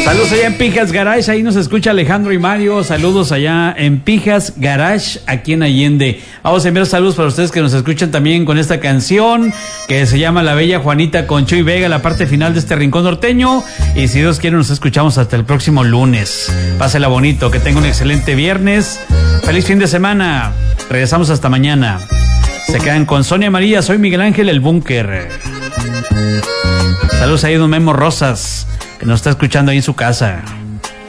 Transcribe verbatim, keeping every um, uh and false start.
Saludos allá en Pijas Garage, ahí nos escucha Alejandro y Mario. Saludos allá en Pijas Garage, aquí en Allende. Vamos a enviar saludos para ustedes que nos escuchan también con esta canción que se llama La Bella Juanita con Chuy Vega, la parte final de este Rincón Norteño. Y si Dios quiere, nos escuchamos hasta el próximo lunes. Pásela bonito, que tenga un excelente viernes. Feliz fin de semana. Regresamos hasta mañana. Se quedan con Sonia María, soy Miguel Ángel El Búnker. Saludos ahí a don Memo Rosas, que nos está escuchando ahí en su casa.